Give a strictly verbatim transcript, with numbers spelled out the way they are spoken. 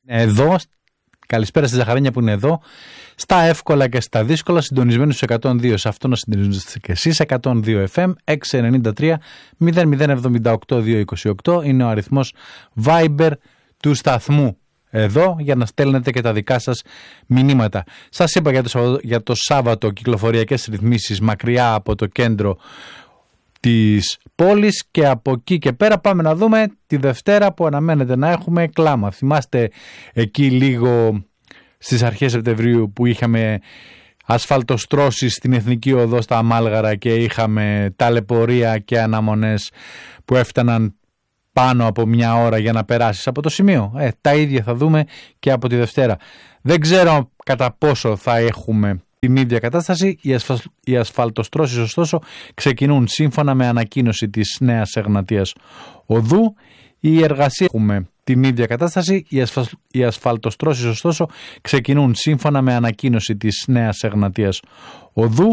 Εδώ, καλησπέρα στη Ζαχαρένια που είναι εδώ, στα εύκολα και στα δύσκολα, συντονισμένους στους εκατόν δύο, σε αυτό να συντονίζεστε και εσείς, εκατόν δύο εφ εμ, έξι εννιά τρία μηδέν μηδέν εβδομήντα οκτώ διακόσια είκοσι οκτώ είναι ο αριθμός Viber του σταθμού εδώ για να στέλνετε και τα δικά σας μηνύματα. Σας είπα για το, για το Σάββατο κυκλοφοριακές ρυθμίσεις μακριά από το κέντρο της πόλης, και από εκεί και πέρα πάμε να δούμε τη Δευτέρα που αναμένεται να έχουμε κλάμα. Θυμάστε εκεί λίγο στις αρχές Σεπτεμβρίου που είχαμε ασφαλτοστρώσεις στην Εθνική Οδό στα Αμάλγαρα και είχαμε ταλαιπωρία και αναμονές που έφταναν πάνω από μια ώρα για να περάσεις από το σημείο. Ε, τα ίδια θα δούμε και από τη Δευτέρα. Δεν ξέρω κατά πόσο θα έχουμε την ίδια κατάσταση. Οι, ασφα... οι ασφαλτοστρώσεις ωστόσο ξεκινούν σύμφωνα με ανακοίνωση της Νέας Εγνατίας Οδού. Η εργασία έχουμε την ίδια κατάσταση. Οι, ασφα... οι ασφαλτοστρώσεις ωστόσο ξεκινούν σύμφωνα με ανακοίνωση της Νέας Εγνατίας Οδού.